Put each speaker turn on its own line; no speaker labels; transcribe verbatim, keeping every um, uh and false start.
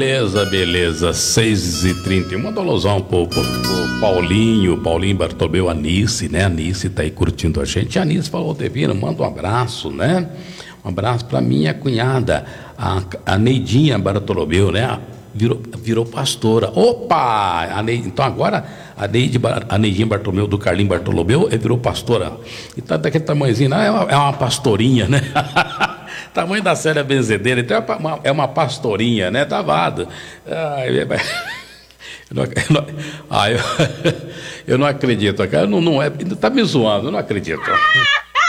Beleza, beleza, seis e trinta e um, manda um alusão pro, pro, pro Paulinho, Paulinho Bartolomeu, Anice, né? Anice tá aí curtindo a gente. A Anice falou, Devino, manda um abraço, né? Um abraço pra minha cunhada, a, a Neidinha Bartolomeu, né? Virou, virou pastora. Opa! A Neide, então agora a, Neide, a Neidinha Bartolomeu do Carlinho Bartolomeu virou pastora. E tá daquele tamanhozinho, não, é uma, é uma pastorinha, né? Tamanho da Célia Benzedeira, então é uma, é uma pastorinha, né? Tá vado. Ah, eu, não, eu, não, ah, eu, eu não acredito, cara. Não, não é, tá me zoando, eu não acredito.